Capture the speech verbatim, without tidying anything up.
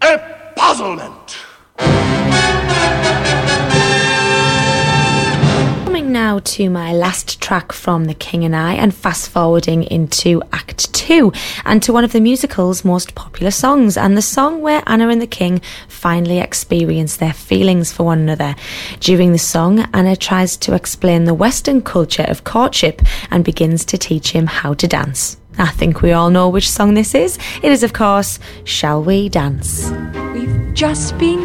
a puzzlement. Coming now to my last track from The King and I, and fast forwarding into Act Two and to one of the musical's most popular songs, and the song where Anna and the King finally experience their feelings for one another. During the song, Anna tries to explain the Western culture of courtship and begins to teach him how to dance. I think we all know which song this is. It is, of course, Shall We Dance? We've just been